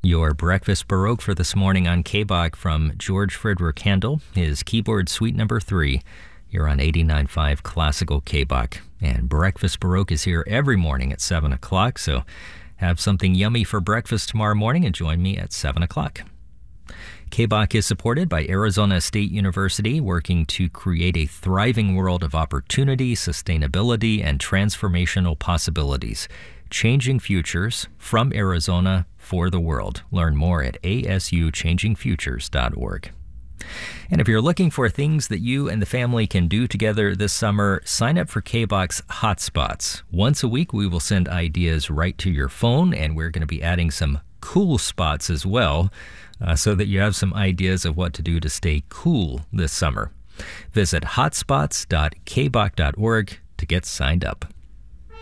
Your Breakfast Baroque for this morning on KBOC from George Frederick Handel, his keyboard suite number 3. You're on 89.5 Classical KBOC. And Breakfast Baroque is here every morning at 7 o'clock, so have something yummy for breakfast tomorrow morning and join me at 7 o'clock. KBOC is supported by Arizona State University, working to create a thriving world of opportunity, sustainability, and transformational possibilities. Changing futures from Arizona for the world. Learn more at asuchangingfutures.org. And if you're looking for things that you and the family can do together this summer, sign up for KBOC's Hotspots. Once a week, we will send ideas right to your phone, and we're going to be adding some cool spots as well, so that you have some ideas of what to do to stay cool this summer. Visit hotspots.kboc.org to get signed up.